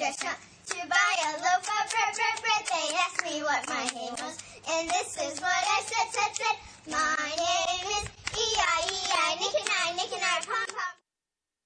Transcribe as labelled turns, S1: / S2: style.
S1: restaurant to buy a loaf of bread. They asked me what my name was, and this is what I said. My